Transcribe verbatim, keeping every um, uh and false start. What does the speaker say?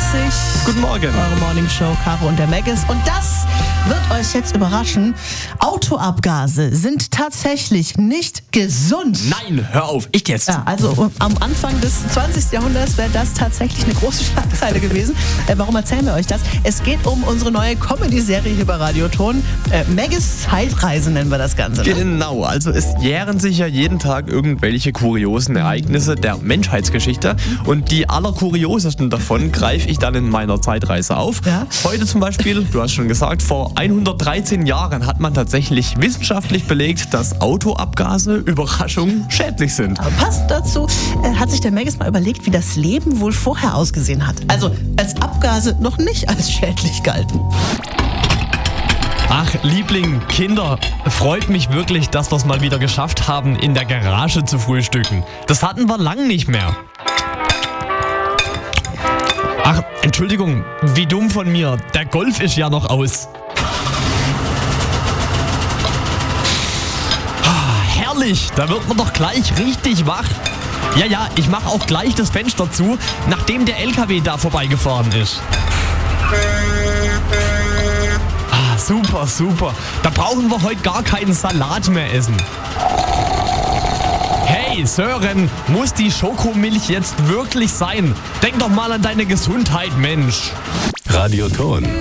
dreißig. Guten Morgen. Eure Morning Show, Caro und der Maggis. Und das wird euch jetzt überraschen. Autoabgase sind tatsächlich nicht gesund. Nein, hör auf, ich jetzt. Ja, also am Anfang des zwanzigsten Jahrhunderts wäre das tatsächlich eine große Schlagzeile gewesen. Äh, warum erzählen wir euch das? Es geht um unsere neue Comedy-Serie hier bei Radioton. Äh, Maggis Zeitreise nennen wir das Ganze. Ne? Genau, also es jähren sich ja jeden Tag irgendwelche kuriosen Ereignisse der Menschheitsgeschichte und die allerkuriosesten davon greife ich dann in meiner Zeitreise auf. Ja. Heute zum Beispiel, du hast schon gesagt, vor hundertdreizehn Jahren hat man tatsächlich wissenschaftlich belegt, dass Autoabgase, Überraschung, schädlich sind. Aber passend dazu äh, hat sich der Maggis mal überlegt, wie das Leben wohl vorher ausgesehen hat. Also als Abgase noch nicht als schädlich galten. Ach, Liebling, Kinder, freut mich wirklich, dass wir es mal wieder geschafft haben, in der Garage zu frühstücken. Das hatten wir lang nicht mehr. Ach, Entschuldigung, wie dumm von mir. Der Golf ist ja noch aus. Ah, herrlich, da wird man doch gleich richtig wach. Ja, ja, ich mache auch gleich das Fenster zu, nachdem der L K W da vorbeigefahren ist. Ah, super, super. Da brauchen wir heute gar keinen Salat mehr essen. Hey Sören, muss die Schokomilch jetzt wirklich sein? Denk doch mal an deine Gesundheit, Mensch. Radioton.